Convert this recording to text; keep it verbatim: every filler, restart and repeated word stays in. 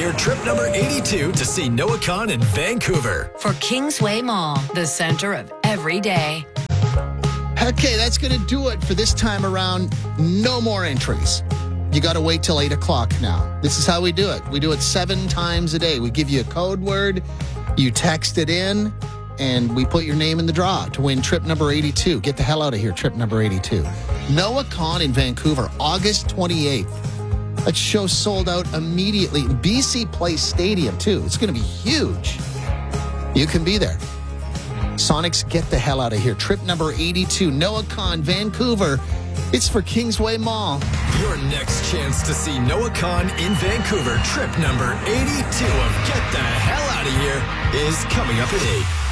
Here, trip number eighty-two to see Noah Khan in Vancouver. For Kingsway Mall, the center of every day. Okay, that's going to do it for this time around. No more entries. You got to wait till eight o'clock now. This is how we do it. We do it seven times a day. We give you a code word, you text it in, and we put your name in the draw to win trip number eighty-two. Get the hell out of here, trip number eighty-two. Noah Khan in Vancouver, August twenty-eighth. That show sold out immediately. B C Place Stadium, too. It's going to be huge. You can be there. Sonics, get the hell out of here. Trip number eighty-two, Noah Khan, Vancouver. It's for Kingsway Mall. Your next chance to see Noah Khan in Vancouver, trip number eighty-two of Get the Hell Out of Here, is coming up at eight.